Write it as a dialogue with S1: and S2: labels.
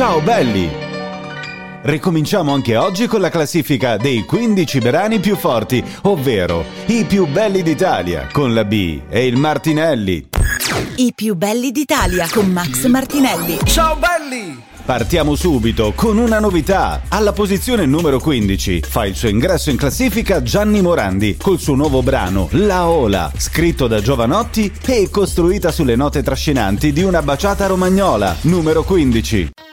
S1: Ciao belli! Ricominciamo anche oggi con la classifica dei 15 brani più forti, ovvero i più belli d'Italia con la B e il Martinelli.
S2: I più belli d'Italia con Max Martinelli.
S3: Ciao belli!
S1: Partiamo subito con una novità. Alla posizione numero 15 fa il suo ingresso in classifica Gianni Morandi col suo nuovo brano La Ola, scritto da Giovanotti e costruita sulle note trascinanti di una baciata romagnola. Numero 15.